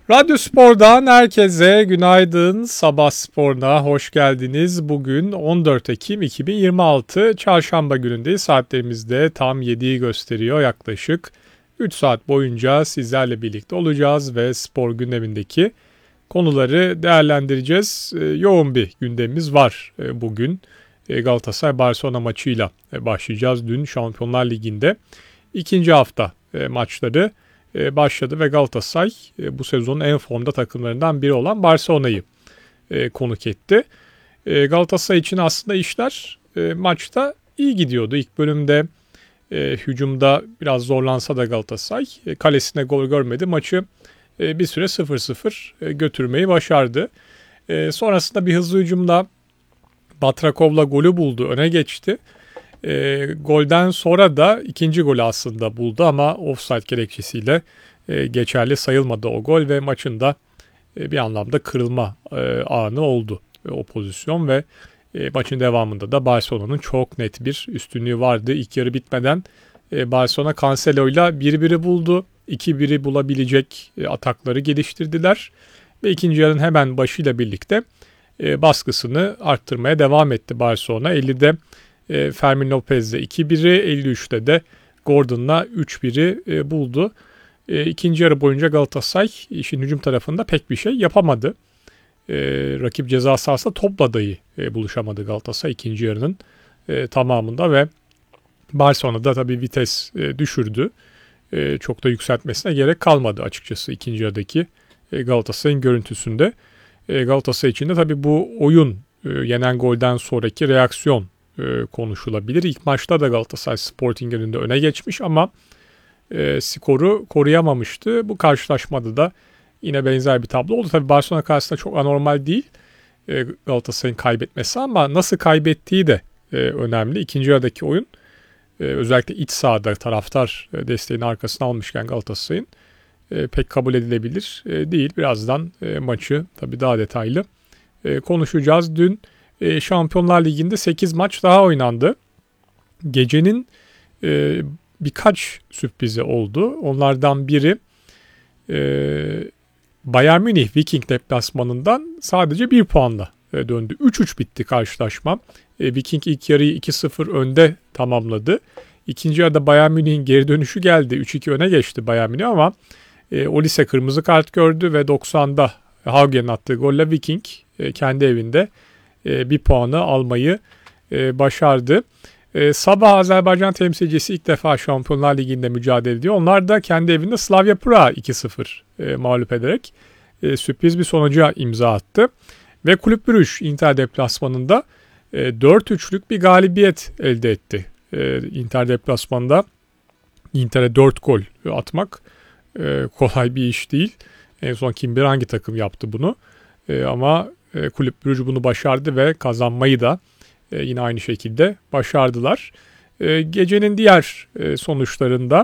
Radyo Spor'dan herkese günaydın. Sabah Spor'una hoş geldiniz. Bugün 14 Ekim 2026 Çarşamba günündeyiz. Saatlerimizde tam 7'yi gösteriyor. Yaklaşık 3 saat boyunca sizlerle birlikte olacağız ve spor gündemindeki konuları değerlendireceğiz. Yoğun bir gündemimiz var bugün. Galatasaray-Barcelona maçıyla başlayacağız. Dün Şampiyonlar Ligi'nde ikinci hafta maçları başladı ve Galatasaray bu sezonun en formda takımlarından biri olan Barcelona'yı konuk etti. Galatasaray için aslında işler maçta iyi gidiyordu. İlk bölümde hücumda biraz zorlansa da Galatasaray kalesine gol görmedi. Maçı bir süre 0-0 götürmeyi başardı. Sonrasında bir hızlı hücumda Batrakov'la golü buldu, öne geçti. Golden sonra da ikinci golü aslında buldu ama offside gerekçesiyle geçerli sayılmadı o gol ve maçın da bir anlamda kırılma anı oldu o pozisyon ve maçın devamında da Barcelona'nın çok net bir üstünlüğü vardı. İlk yarı bitmeden Barcelona Cancelo'yla 1-1'i buldu. 2-1'i bulabilecek atakları geliştirdiler ve ikinci yarının hemen başıyla birlikte baskısını arttırmaya devam etti Barcelona. 50'de Fermin Lopez'le 2-1'i, 53'te de Gordon'la 3-1'i buldu. İkinci yarı boyunca Galatasaray işin hücum tarafında pek bir şey yapamadı. Rakip ceza sahasında topla dahi buluşamadı Galatasaray ikinci yarının tamamında ve Barcelona'da tabii vites düşürdü. Çok da yükseltmesine gerek kalmadı açıkçası ikinci yarıdaki Galatasaray'ın görüntüsünde. Galatasaray için de tabii bu oyun yenen golden sonraki reaksiyon konuşulabilir. İlk maçta da Galatasaray Sporting önünde öne geçmiş ama skoru koruyamamıştı. Bu karşılaşmada da yine benzer bir tablo oldu. Tabii Barcelona karşısında çok anormal değil Galatasaray'ın kaybetmesi ama nasıl kaybettiği de önemli. İkinci yarıdaki oyun özellikle iç sahada taraftar desteğini arkasına almışken Galatasaray'ın pek kabul edilebilir değil. Birazdan maçı tabii daha detaylı konuşacağız. Dün Şampiyonlar Ligi'nde 8 maç daha oynandı. Gecenin birkaç sürprizi oldu. Onlardan biri Bayern Münih Viking deplasmanından sadece 1 puanla döndü. 3-3 bitti karşılaşma. Viking ilk yarıyı 2-0 önde tamamladı. İkinci yarıda Bayern Münih'in geri dönüşü geldi. 3-2 öne geçti Bayern Münih ama Olise kırmızı kart gördü ve 90'da Haugen'in attığı golle Viking kendi evinde bir puanı almayı başardı. Sabah Azerbaycan temsilcisi ilk defa Şampiyonlar Ligi'nde mücadele ediyor. Onlar da kendi evinde Slavia Prag'ı 2-0 mağlup ederek sürpriz bir sonuca imza attı. Ve Kulüp Brugge Inter deplasmanında 4-3'lük bir galibiyet elde etti. Inter deplasmanında Inter'e 4 gol atmak kolay bir iş değil. En son kim bilir hangi takım yaptı bunu. Ama Kulüp Brugge bunu başardı ve kazanmayı da yine aynı şekilde başardılar. Gecenin diğer sonuçlarında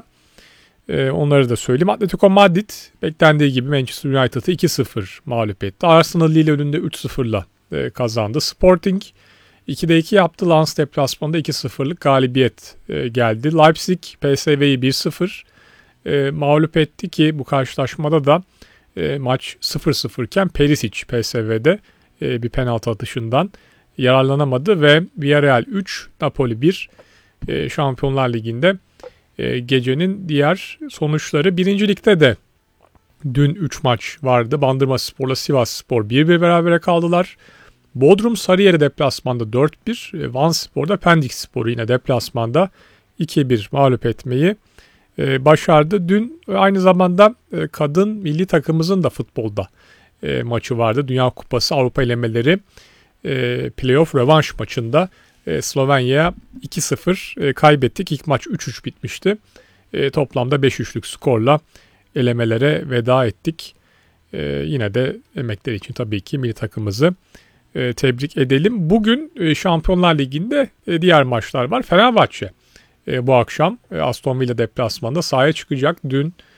onları da söyleyeyim. Atletico Madrid beklendiği gibi Manchester United'ı 2-0 mağlup etti. Arsenal Lille önünde 3-0'la kazandı. Sporting 2'de 2 yaptı. Lens deplasmanında 2-0'lık galibiyet geldi. Leipzig PSV'yi 1-0 mağlup etti ki bu karşılaşmada da maç 0-0 iken Perisic PSV'de bir penaltı atışından yararlanamadı ve Villarreal 3, Napoli 1 Şampiyonlar Ligi'nde gecenin diğer sonuçları. Birincilikte de dün 3 maç vardı. Bandırmaspor'la Sivasspor 1-1 berabere kaldılar. Bodrum Sarıyer'i deplasmanda 4-1, Vanspor'da Pendikspor'u yine deplasmanda 2-1 mağlup etmeyi başardı. Dün aynı zamanda kadın milli takımımızın da futbolda maçı vardı. Dünya Kupası Avrupa elemeleri playoff rövanş maçında Slovenya'ya 2-0 kaybettik. İlk maç 3-3 bitmişti. Toplamda 5-3'lük skorla elemelere veda ettik. Yine de emekleri için tabii ki milli takımımızı tebrik edelim. Bugün Şampiyonlar Ligi'nde diğer maçlar var. Fenerbahçe bu akşam Aston Villa deplasmanında sahaya çıkacak. Dün